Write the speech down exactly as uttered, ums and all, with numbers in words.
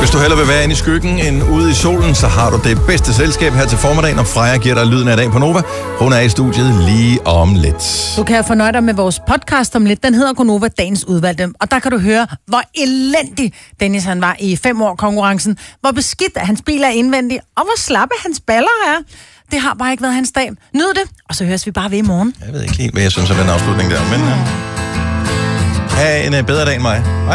Hvis du hellere vil være inde i skyggen end ude i solen, så har du det bedste selskab her til formiddagen, og Freja giver dig lyden af dag på Nova. Hun er i studiet lige om lidt. Du kan fornøje dig med vores podcast om lidt. Den hedder Gonova Dagens Udvalgte. Og der kan du høre, hvor elendig Dennis han var i fem år konkurrencen. Hvor beskidt hans bil er indvendig, og hvor slappe hans baller er. Det har bare ikke været hans dag. Nyd det, og så høres vi bare ved i morgen. Jeg ved ikke helt, hvad jeg synes om den afslutning der, men uh, have en uh, bedre dag end mig. Hej.